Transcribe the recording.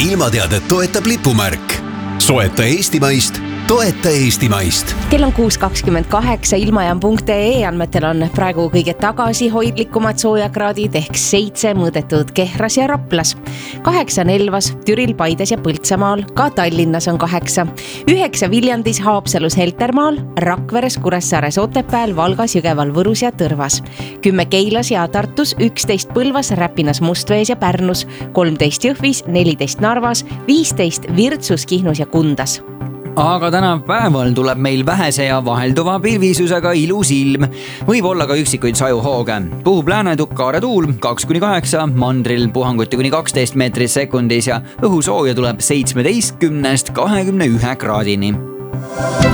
ilmateadet toetab lipumärk. Soeta Eestimaist, toeta Eestimaist. Kell on 6.28, ilmajaam.ee andmetel on praegu kõige tagasihoidlikumad soojakraadid ehk 7 mõõdetud Kehras ja Raplas, 8 Elvas, Türil, Paides ja Põltsamaal, ka Tallinnas on 8, 9 Viljandis, Haapsalus, Heltermaal, Rakveres, Kuressaares, Otepääl, Valgas, Jõgeval, Võrus ja Tõrvas, 10 Keilas ja Tartus, 11 Põlvas, Räpinas, Mustvees ja Pärnus, 13 Jõhvis, 14 Narvas, 15 Virtsus, Kihnus ja Kundas. Aga tänapäeval tuleb meil vähese ja vahelduva pilvisusega ilus ilm. Võib olla ka üksikuid sajuhooge. Puhub läänetukk aaretuul 2-8, mandril puhanguti kuni 12 meetrit sekundis ja õhusooja tuleb 17-21 kraadini.